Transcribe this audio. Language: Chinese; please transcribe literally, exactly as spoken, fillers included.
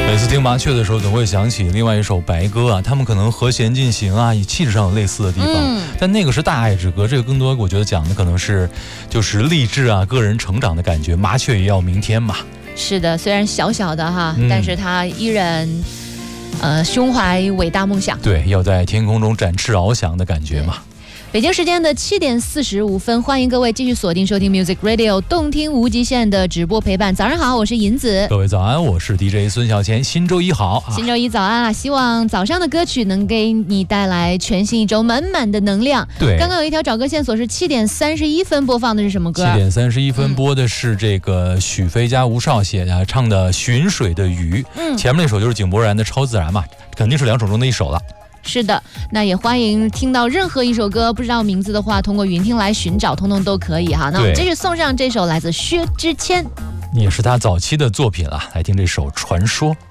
每次听麻雀的时候，总会想起另外一首《白鸽》啊，他们可能和弦进行啊，以气质上有类似的地方，嗯、但那个是大爱之歌，这个更多我觉得讲的可能是就是励志啊、个人成长的感觉。麻雀也要明天嘛。 是的，虽然小小的哈，嗯、但是他依然呃胸怀伟大梦想。 对，要在天空中展翅翱翔的感觉嘛。 北京时间的七点四十五分，欢迎各位继续锁定收听 Music Radio 动听无极限的直播陪伴。早上好，我是银子。 各位早安，我是 D J 孙小钱。新周一好， 新周一早安啊！希望早上的歌曲能给你带来全新一周满满的能量。 对， 刚刚有一条找歌线索是七点三十一分播放的是什么歌？ 七点三十一分播的是这个许飞加吴少写的唱的《寻水的鱼》。嗯，前面那首就是井柏然的《超自然》嘛，肯定是两首中的一首了。 是的，那也欢迎听到任何一首歌不知道名字的话，通过云听来寻找，通通都可以哈。那我们继续送上这首来自薛之谦， 也是他早期的作品了，来听这首《传说》。